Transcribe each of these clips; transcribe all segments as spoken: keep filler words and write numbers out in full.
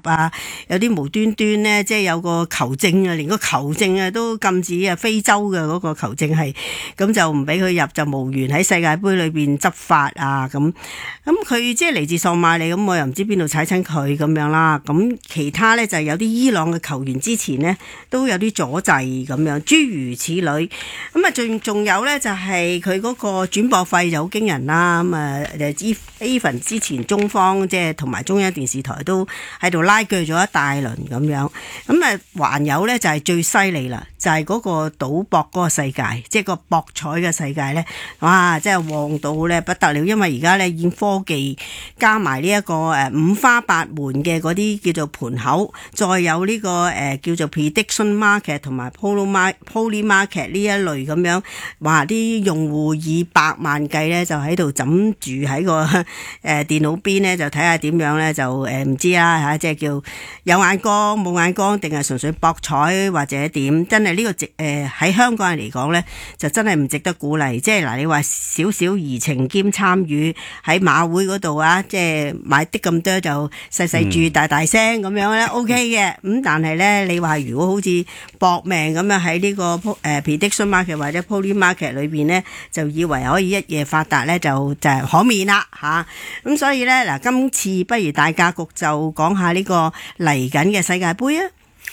啊，有啲無端端咧，即係有個球證啊，連個球證啊都禁止啊，非洲嘅嗰個球證係咁就唔俾佢入，就無緣喺世界盃裏邊執法啊咁。咁佢即係嚟自索馬里，咁我又唔知邊度踩親佢咁樣啦。咁其他咧就有啲伊朗嘅球員之前呢都有啲阻滯咁樣，諸如此類。咁啊，仲仲有咧就係佢嗰個轉播費就好驚人啦。咁啊，even 之前中方即係同埋中央電視台都喺度拉鋸咗一大輪咁樣。咁啊，還有咧就係最犀利啦，就係嗰個賭博嗰個世界，即係個博彩嘅世界咧，哇！即係旺到咧不得了，因為而家咧已經科技加埋呢一個誒五花八門嘅嗰啲叫做盤口，再有呢個誒叫做 prediction market 同埋 poly market 呢一類咁樣，哇！啲用戶以百萬計咧就喺度枕住喺個誒電腦邊咧，就睇下點樣咧就誒唔知啦嚇，即係叫有眼光冇眼光，定係純粹博彩或者點？真係呢個值誒喺香港人嚟講咧，就真係唔值得鼓勵。即係嗱，你話少少怡情兼參與喺馬會嗰度啊，即係買啲咁多就細細注大大聲咁樣咧 ，OK 嘅。咁但係咧，你話如果好似搏命咁樣喺呢個誒 prediction market 或者 poly market 裏邊咧，就以為可以一夜發達咧，就就係可免啦嚇。咁所以咧嗱，今次不如大格局就講下呢個嚟緊嘅世界盃啊！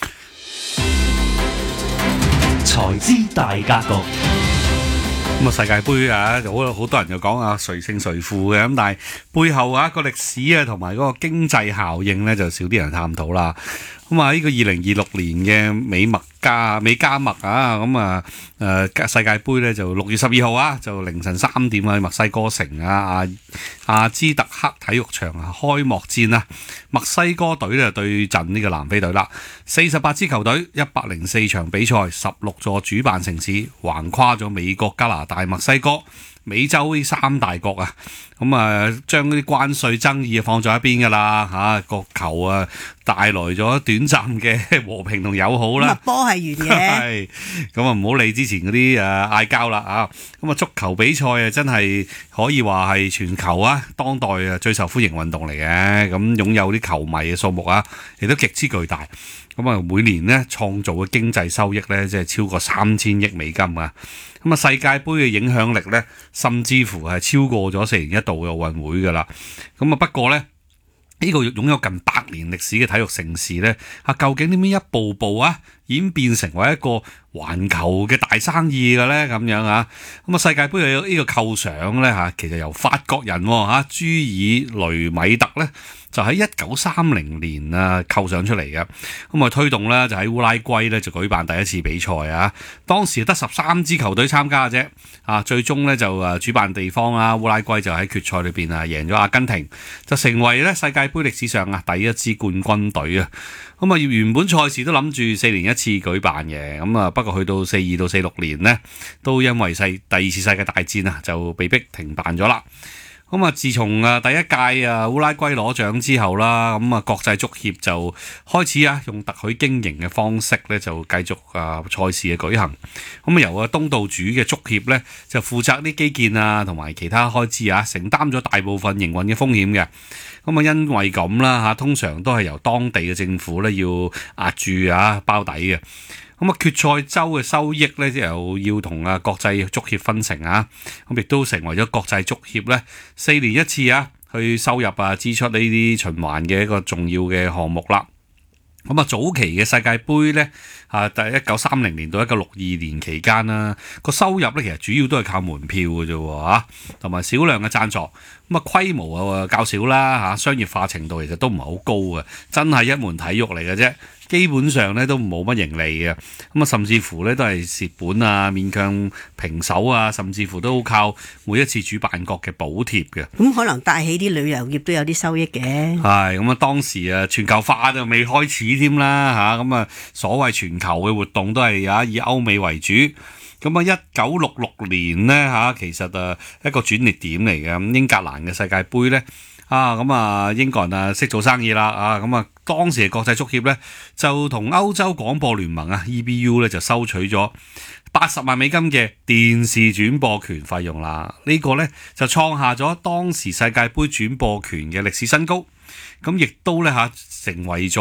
財資大格局。咁啊，世界盃啊，就好好多人就講啊，誰勝誰負嘅咁，但係背後啊個歷史啊同埋嗰個經濟效應咧，就少啲人探討啦。咁啊，呢個二零二六年嘅美墨加美加墨啊，咁啊誒世界盃咧就六月十二號啊，就凌晨三點啊，墨西哥城啊阿阿茲特克體育場啊開幕戰啊，墨西哥隊咧對陣呢個南非隊啦，四十八支球隊，一百零四場比賽，十六座主辦城市，橫跨咗美國、加拿大、墨西哥、美洲呢三大國啊，咁啊將啲關稅爭議放咗一邊噶啦嚇，個球啊帶來咗短暫嘅和平同友好啦。 波係圓嘅， 咁啊唔好理之前嗰啲誒嗌交啦啊！咁啊足球比賽啊真係可以話係全球啊當代啊最受歡迎運動嚟嘅，咁擁有啲球迷嘅數目啊亦都極之巨大。咁啊每年呢創造嘅經濟收益呢，即係超過三千億美金啊！咁啊世界盃嘅影響力呢，甚至乎係超過咗四年一度嘅奧運會噶啦。咁啊不過呢，呢個擁有近百年歷史嘅體育盛事呢，啊究竟點樣一步步啊演變成為一個環球嘅大生意嘅呢？咁樣啊，咁啊世界盃嘅呢個構想呢，嚇，其實由法國人嚇朱爾雷米特呢，就喺一九三零年啊構想出嚟嘅，咁啊推動咧就喺烏拉圭咧就舉辦第一次比賽啊，當時得十三支球隊參加嘅啫，啊最終咧就誒主辦地方啊烏拉圭就喺決賽裏邊啊贏咗阿根廷，就成為咧世界盃歷史上啊第一支冠軍隊啊，咁啊原本賽事都諗住四年一次舉辦嘅，咁啊不過去到四二到四六年呢，都因為世第二次世界大戰啊就被逼停辦咗啦。咁啊，自從啊第一屆啊烏拉圭攞獎之後啦，咁啊國際足協就開始啊用特許經營嘅方式咧，就繼續啊賽事嘅舉行。咁啊由啊東道主嘅足協咧，就負責啲基建啊同埋其他開支啊，承擔咗大部分營運嘅風險嘅。咁啊因為咁啦嚇，通常都係由當地嘅政府咧要壓住啊包底嘅。咁啊，決賽周嘅收益咧，又要同啊國際足協分成啊，咁亦都成為咗國際足協咧四年一次啊，去收入啊支出呢啲循環嘅一個重要嘅項目啦。咁啊，早期嘅世界盃咧，啊，第一九三零年到一九六二年期間啦，個收入咧其實主要都係靠門票嘅啫，嚇，同埋少量嘅贊助。咁啊，規模啊較少啦，嚇，商業化程度其實都唔係好高嘅，真係一門體育嚟嘅啫。基本上咧都冇乜盈利嘅，咁啊甚至乎咧都係蝕本啊，勉強平手啊，甚至乎都靠每一次主辦國嘅補貼嘅。 咁可能帶起啲旅遊業都有啲收益嘅。 係咁啊，當時啊全球化就未開始添啦嚇，咁啊所謂全球嘅活動都係啊以歐美為主。咁啊，一九六六年呢，嚇，其實啊一個轉捩點嚟嘅。咁英格蘭嘅世界盃咧。啊，咁啊，英國人啊識做生意啦，啊，咁啊，當時嘅國際足協咧就同歐洲廣播聯盟啊 E B U 咧就收取咗八十萬美金嘅電視轉播權費用啦，呢個咧就創下咗當時世界盃轉播權嘅歷史新高，咁亦都咧嚇成為咗